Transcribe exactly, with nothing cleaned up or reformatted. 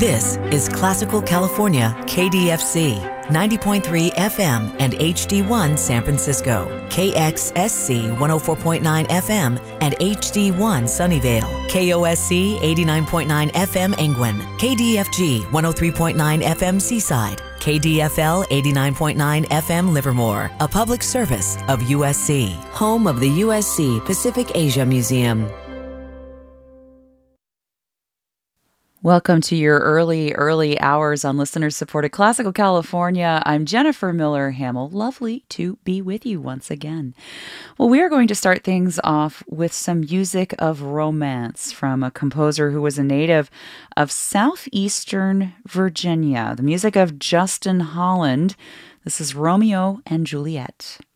This is Classical California K D F C, ninety point three F M and H D one San Francisco, K X S C one oh four point nine F M and H D one Sunnyvale, K O S C eighty-nine point nine F M Angwin, K D F G one oh three point nine F M Seaside, K D F L eighty-nine point nine F M Livermore, a public service of U S C, home of the U S C Pacific Asia Museum. Welcome to your early, early hours on listener-supported Classical California. I'm Jennifer Miller Hamill. Lovely to be with you once again. Well, we are going to start things off with some music of romance from a composer who was a native of southeastern Virginia. The music of Justin Holland. This is Romeo and Juliet.